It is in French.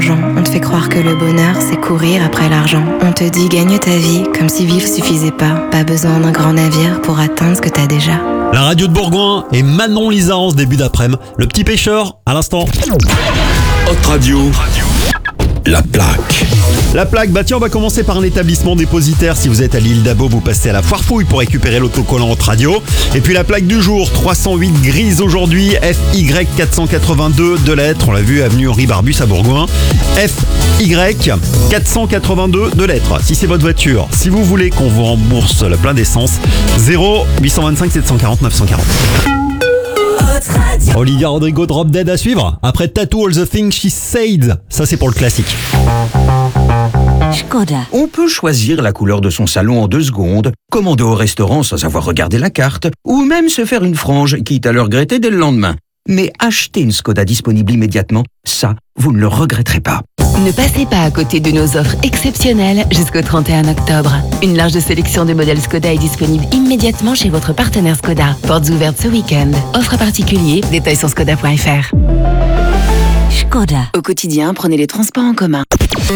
l'argent. On te fait croire que le bonheur, c'est courir après l'argent. On te dit gagne ta vie, comme si vivre suffisait pas. Pas besoin d'un grand navire pour atteindre ce que t'as déjà. La radio de Bourgoin et Manon Lisa en ce début d'après-midi. Le petit pêcheur, à l'instant. Hot Radio, la plaque. La plaque, tiens, on va commencer par un établissement dépositaire. Si vous êtes à l'île d'Abo, vous passez à la Foire Fouille pour récupérer l'autocollant Hot Radio. Et puis la plaque du jour, 308 Grise aujourd'hui, FY 482, 2 lettres. On l'a vu, avenue Henri Barbus à Bourgoin. FY 482, 2 lettres. Si c'est votre voiture, si vous voulez qu'on vous rembourse le plein d'essence, 0 825 740 940. Olivia Rodrigo, Drop Dead à suivre. Après Tattoo, All the Things She Said. Ça, c'est pour le classique. Skoda. On peut choisir la couleur de son salon en 2 secondes, commander au restaurant sans avoir regardé la carte, ou même se faire une frange, quitte à le regretter dès le lendemain. Mais acheter une Skoda disponible immédiatement, ça, vous ne le regretterez pas. Ne passez pas à côté de nos offres exceptionnelles jusqu'au 31 octobre. Une large sélection de modèles Skoda est disponible immédiatement chez votre partenaire Skoda. Portes ouvertes ce week-end. Offre à particulier, détails sur skoda.fr. Skoda. Au quotidien, prenez les transports en commun.